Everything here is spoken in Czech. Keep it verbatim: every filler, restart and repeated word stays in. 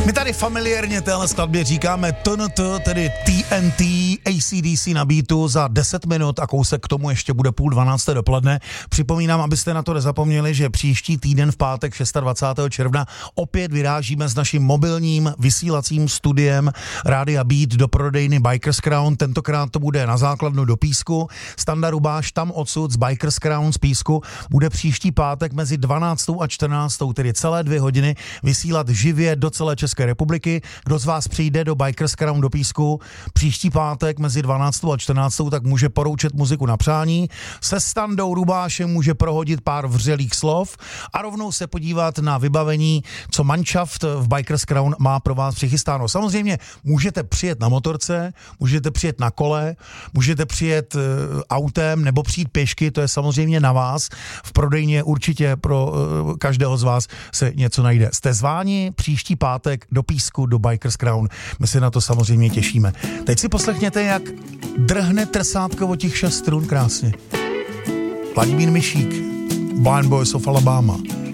My tady familiárně téhle skladbě říkáme T N T, tedy T N T, A C D C na beatu za deset minut a kousek k tomu ještě bude půl dvanácté dopoledne. Připomínám, abyste na to nezapomněli, že příští týden v pátek dvacátého šestého června opět vyrážíme s naším mobilním vysílacím studiem Rádia Beat do prodejny Bikers Crown. Tentokrát to bude na základnu do Písku. Standa Rubáš tam odsud z Bikers Crown z Písku bude příští pátek mezi dvanáctou a čtrnáctou, tedy celé dvě hodiny vysílat živě do celé České republiky. Kdo z vás přijde do Bikers Crown do Písku příští pátek mezi dvanáctou a čtrnáctou, tak může poroučet muziku na přání. Se Standou Rubášem může prohodit pár vřelých slov a rovnou se podívat na vybavení, co manšaft v Bikers Crown má pro vás přichystáno. Samozřejmě můžete přijet na motorce, můžete přijet na kole, můžete přijet uh, autem nebo přijít pěšky, to je samozřejmě na vás. V prodejně určitě pro uh, každého z vás se něco najde. Jste zváni příští pátek do Písku, do Bikers Crown. My se na to samozřejmě těšíme. Teď si poslechněte, jak drhne trsátko o těch šest strun krásně. Vladimír Mišík, Blind Boys of Alabama.